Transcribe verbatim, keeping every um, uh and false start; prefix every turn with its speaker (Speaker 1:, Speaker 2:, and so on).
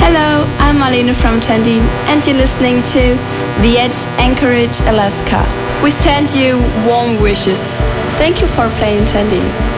Speaker 1: Hello, I'm Marlene from Tandem, and you're listening to The Edge, Anchorage, Alaska. We send you warm wishes. Thank you for playing Tandem.